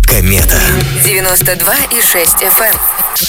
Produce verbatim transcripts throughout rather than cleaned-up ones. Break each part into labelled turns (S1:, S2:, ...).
S1: Комета.
S2: девяносто два и шесть эф эм.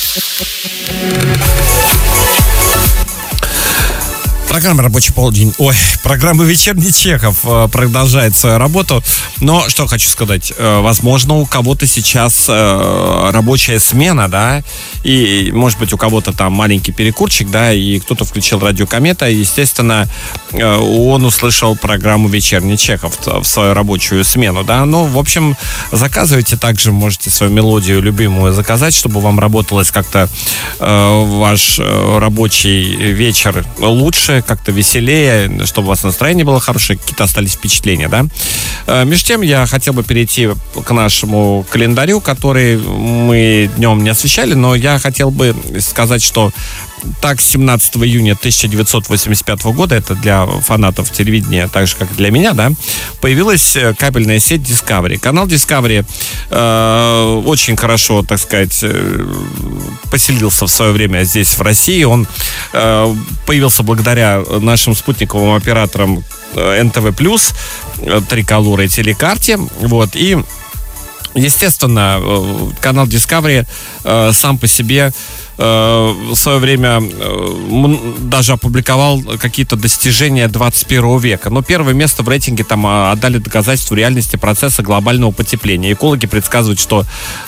S3: Программа «Рабочий полдень». Ой, программа «Вечерний Чехов» продолжает свою работу. Но что хочу сказать. Возможно, у кого-то сейчас рабочая смена, да, и, может быть, у кого-то там маленький перекурчик, да, и кто-то включил радио «Комета», и, естественно, он услышал программу «Вечерний Чехов» в свою рабочую смену, да. Ну, в общем, заказывайте также, можете свою мелодию любимую заказать, чтобы вам работалось как-то ваш рабочий вечер лучше, как-то веселее, чтобы у вас настроение было хорошее, какие-то остались впечатления, да. Между тем, я хотел бы перейти к нашему календарю, который мы днем не освещали, но я хотел бы сказать, что так, семнадцатого июня тысяча девятьсот восемьдесят пятого года, это для фанатов телевидения, так же, как и для меня, да, появилась кабельная сеть Discovery. Канал Discovery э, очень хорошо, так сказать, э, поселился в свое время здесь, в России. Он э, появился благодаря нашим спутниковым операторам эн тэ вэ плюс, Триколор и Телекарте, вот, и естественно, канал Discovery э, сам по себе э, в свое время э, даже опубликовал какие-то достижения двадцать первого века. Но первое место в рейтинге там отдали доказательству реальности процесса глобального потепления. Экологи предсказывают, что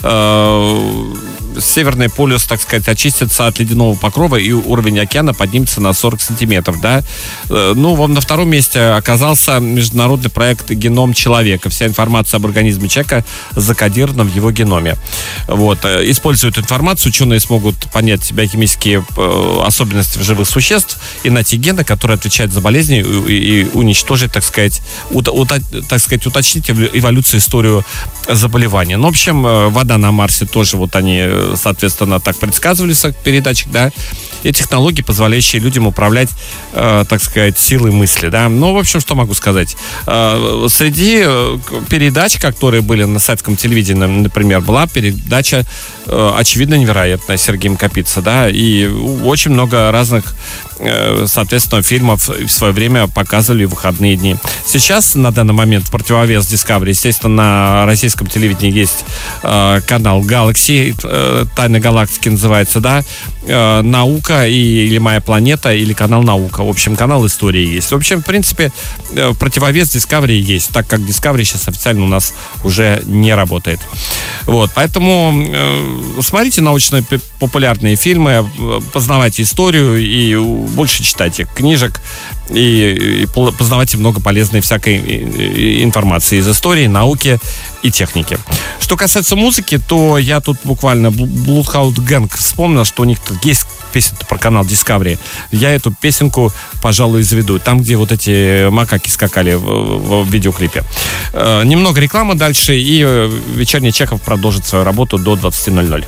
S3: э, Северный полюс, так сказать, очистится от ледяного покрова, и уровень океана поднимется на сорок сантиметров, да. Ну, вот на втором месте оказался международный проект «Геном человека». Вся информация об организме человека закодирована в его геноме. Вот. Используя эту информацию, ученые смогут понять биохимические особенности живых существ и найти гены, которые отвечают за болезни, и, и уничтожить, так сказать, ут, ут, так сказать, уточнить эволюцию, историю заболевания. Ну, в общем, вода на Марсе тоже вот они, соответственно, так предсказывали в своих передачах, да, и технологии, позволяющие людям управлять, э, так сказать, силой мысли, да. Ну, в общем, что могу сказать. Э, среди передач, которые были на советском телевидении, например, была передача э, «Очевидно невероятная» Сергеем Капица, да, и очень много разных, э, соответственно, фильмов в свое время показывали в выходные дни. Сейчас, на данный момент, в противовес Discovery, естественно, на российском телевидении есть э, канал Galaxy, э, «Тайны галактики» называется, да, э, «Наука» и, или «Моя планета», или канал «Наука». В общем, канал «Истории» есть. В общем, в принципе, э, противовес Discovery есть, так как Discovery сейчас официально у нас уже не работает. Вот, поэтому э, смотрите научно-популярные фильмы, познавайте историю и больше читайте книжек, и, и познавайте много полезной всякой информации из истории, науки и техники. Что касается музыки, то я тут буквально Bloodhound Gang вспомнил, что у них тут есть песня про канал Discovery. Я эту песенку, пожалуй, заведу. Там, где вот эти макаки скакали в, в видеоклипе. Э, немного рекламы дальше, и «Вечерний Чехов» продолжит свою работу до двадцати ноль-ноль.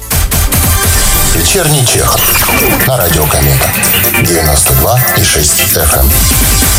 S4: «Вечерний Чехов» на радио «Комета» девяносто два и шесть эф эм.